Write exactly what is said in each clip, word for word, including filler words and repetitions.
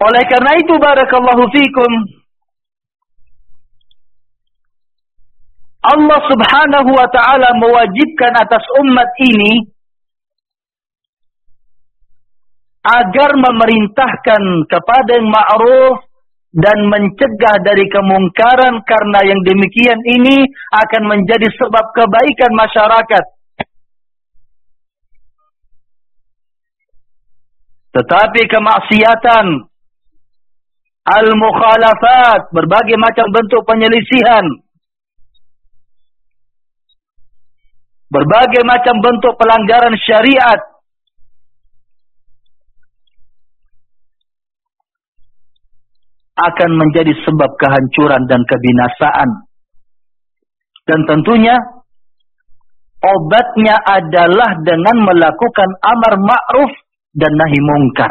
Oleh karena itu, barakallahu fikum, Allah subhanahu wa ta'ala mewajibkan atas umat ini agar memerintahkan kepada yang ma'ruf dan mencegah dari kemungkaran, karena yang demikian ini akan menjadi sebab kebaikan masyarakat. Tetapi kemaksiatan, al-mukhalafat, berbagai macam bentuk penyelisihan, berbagai macam bentuk pelanggaran syariat, akan menjadi sebab kehancuran dan kebinasaan. Dan tentunya obatnya adalah dengan melakukan amar ma'ruf dan nahi mungkar.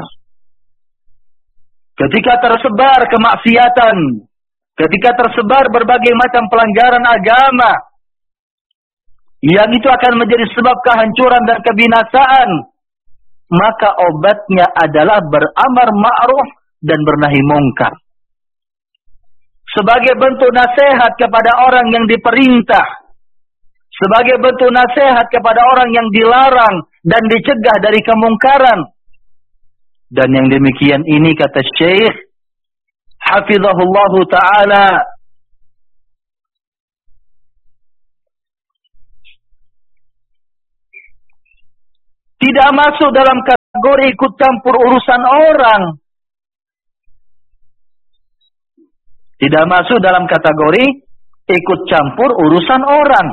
Ketika tersebar kemaksiatan, ketika tersebar berbagai macam pelanggaran agama, yang itu akan menjadi sebab kehancuran dan kebinasaan, maka obatnya adalah beramar ma'ruf dan bernahi mungkar. Sebagai bentuk nasihat kepada orang yang diperintah, sebagai bentuk nasihat kepada orang yang dilarang dan dicegah dari kemungkaran. Dan yang demikian ini, kata Syekh hafizahullahu ta'ala, tidak masuk dalam kategori ikut campur urusan orang. Tidak masuk dalam kategori ikut campur urusan orang.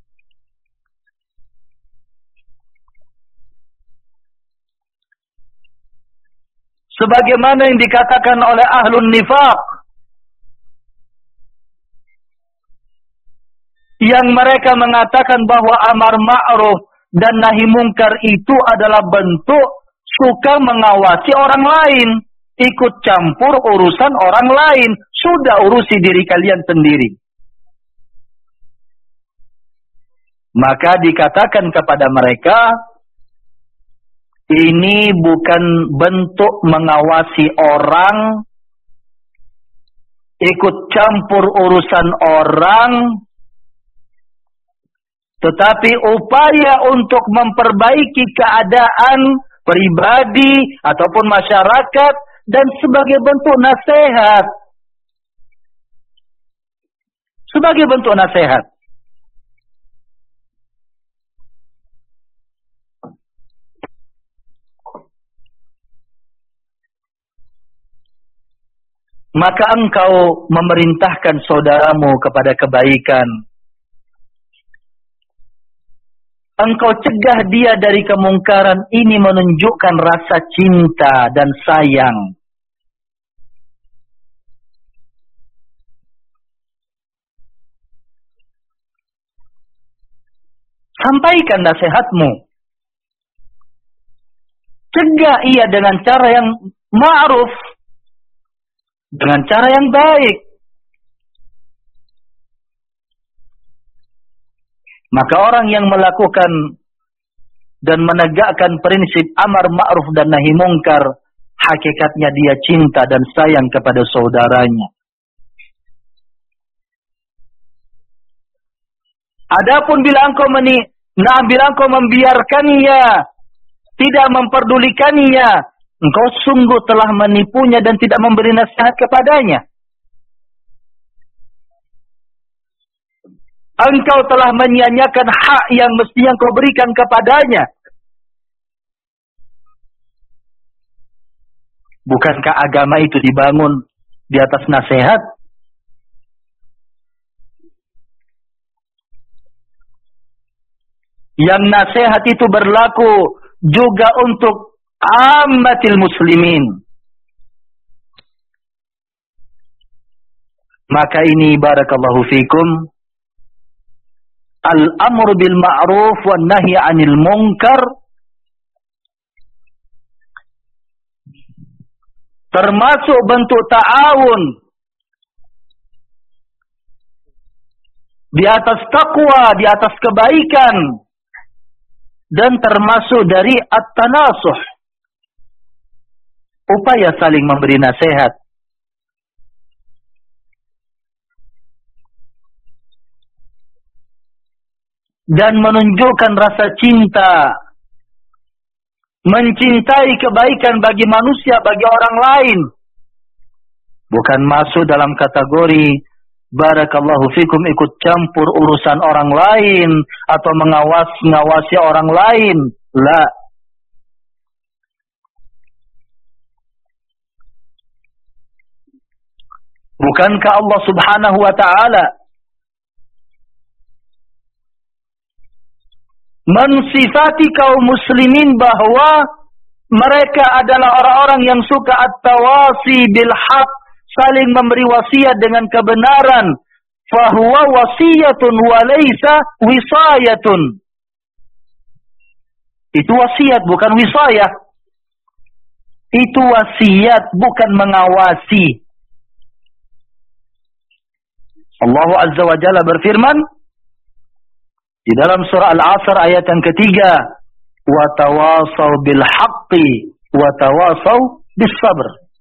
Sebagaimana yang dikatakan oleh ahlun nifaq, yang mereka mengatakan bahwa amar ma'ruf dan nahi mungkar itu adalah bentuk suka mengawasi orang lain, ikut campur urusan orang lain. Sudah urusi diri kalian sendiri. Maka dikatakan kepada mereka, ini bukan bentuk mengawasi orang, ikut campur urusan orang, tetapi upaya untuk memperbaiki keadaan pribadi ataupun masyarakat, dan sebagai bentuk nasihat. Sebagai bentuk nasihat. Maka engkau memerintahkan saudaramu kepada kebaikan. Engkau cegah dia dari kemungkaran. Ini menunjukkan rasa cinta dan sayang. Sampaikan nasihatmu. Cegah ia dengan cara yang ma'ruf, dengan cara yang baik. Maka orang yang melakukan dan menegakkan prinsip amar ma'ruf dan nahi mungkar, hakikatnya dia cinta dan sayang kepada saudaranya. Adapun bila engkau meni, nah bila engkau membiarkannya, tidak memperdulikannya, engkau sungguh telah menipunya dan tidak memberi nasihat kepadanya. Engkau telah menyia-nyiakan hak yang mestinya engkau berikan kepadanya. Bukankah agama itu dibangun di atas nasihat? Yang nasihat itu berlaku juga untuk ammatil muslimin. Maka ini barakallahu fikum, al-amru bil ma'ruf wan nahi 'anil munkar termasuk bentuk ta'awun di atas takwa, di atas kebaikan, dan termasuk dari at-tanasuh, upaya saling memberi nasihat. Dan menunjukkan rasa cinta, mencintai kebaikan bagi manusia, bagi orang lain. Bukan masuk dalam kategori barakallahu fikum ikut campur urusan orang lain atau mengawas-ngawasi orang lain. La. Bukankah Allah Subhanahu wa ta'ala mensifati kaum muslimin bahwa mereka adalah orang-orang yang suka at-tawasi bil haq, saling memberi wasiat dengan kebenaran. Fahuwa wasiyatun wa laysa wisayatun. Itu wasiat bukan wisayah. Itu wasiat bukan mengawasi. Allah Azza wa Jalla berfirman di dalam surah Al-Asr ayat yang ketiga, wa tawasaw bil haqqi wa tawasaw bis sabr.